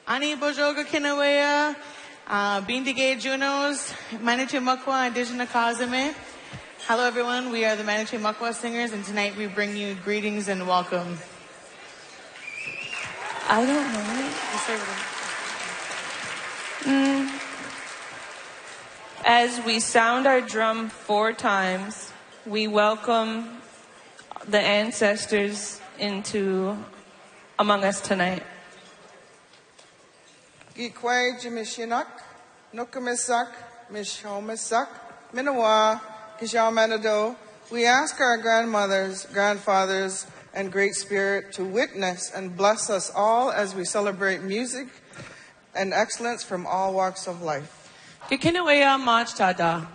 Ani Bojoga Kinawea, Bindige Junos, Manitou Mukwa, Indigenous Kazame. Hello everyone, we are the Manitou Mukwa Singers, and tonight we bring you greetings and welcome. I don't know. As we sound our drum 4 times, we welcome the ancestors among us tonight. Gikwai Jimishinak, Nukamisak, Mishomisak, Minawa, Kishamanado. We ask our grandmothers, grandfathers, and Great Spirit to witness and bless us all as we celebrate music and excellence from all walks of life. Kikinawea Machtada.